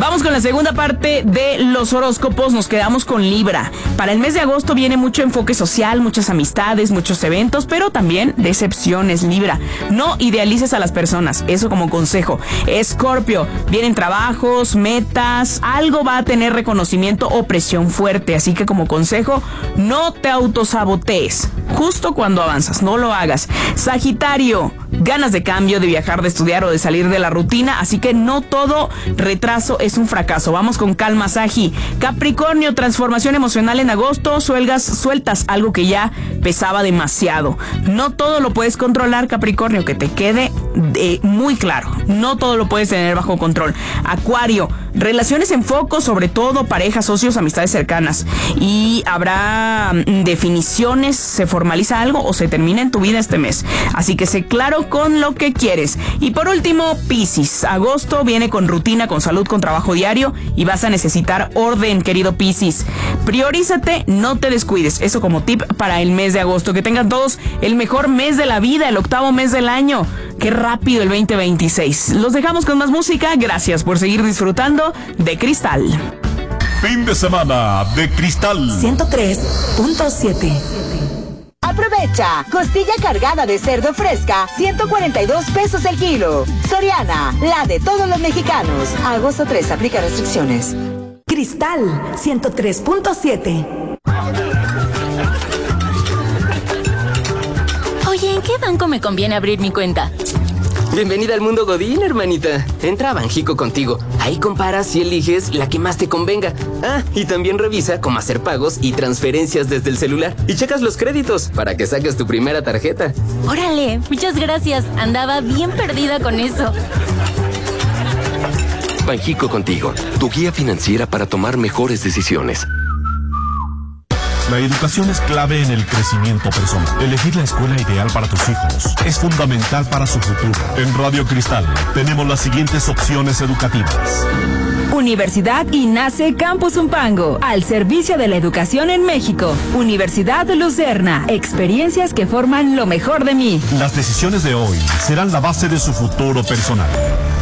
Vamos con la segunda parte de los horóscopos. Nos quedamos con Libra. Para el mes de agosto viene mucho enfoque social, muchas amistades, muchos eventos, pero también decepciones, Libra. No idealices a las personas, eso como consejo. Escorpio, vienen trabajos, metas, algo va a tener reconocimiento o presión fuerte, así que como consejo, no te autosabotees. Justo cuando avanzas, no lo hagas. Sagitario, ganas de cambio, de viajar, de estudiar o de salir de la rutina, así que no todo retraso es un fracaso. Vamos con calma, Sagi. Capricornio, transformación emocional en agosto, sueltas algo que ya pesaba demasiado. No todo lo puedes controlar, Capricornio, que te quede muy claro. No todo lo puedes tener bajo control. Acuario, relaciones en foco, sobre todo parejas, socios, amistades cercanas. Y habrá definiciones, se formaliza algo o se termina en tu vida este mes. Así que sé claro con lo que quieres. Y por último, Piscis. Agosto viene con rutina, con salud, con trabajo diario y vas a necesitar orden, querido Piscis. Priorízate, no te descuides. Eso como tip para el mes de agosto. Que tengan todos el mejor mes de la vida, el 8º mes del año. Qué rápido el 2026. Los dejamos con más música. Gracias por seguir disfrutando de Cristal. Fin de semana de Cristal 103.7. Aprovecha, costilla cargada de cerdo fresca, 142 pesos el kilo. Soriana, la de todos los mexicanos. Agosto 3, aplica restricciones. Cristal 103.7. Oye, ¿en qué banco me conviene abrir mi cuenta? Bienvenida al mundo Godín, hermanita. Entra a Banjico Contigo. Ahí comparas y eliges la que más te convenga. Ah, y también revisa cómo hacer pagos y transferencias desde el celular. Y checas los créditos para que saques tu primera tarjeta. Órale, muchas gracias. Andaba bien perdida con eso. Banjico Contigo, tu guía financiera para tomar mejores decisiones. La educación es clave en el crecimiento personal. Elegir la escuela ideal para tus hijos es fundamental para su futuro. En Radio Cristal tenemos las siguientes opciones educativas. Universidad INACE Campus Zumpango, al servicio de la educación en México. Universidad Lucerna, experiencias que forman lo mejor de mí. Las decisiones de hoy serán la base de su futuro personal.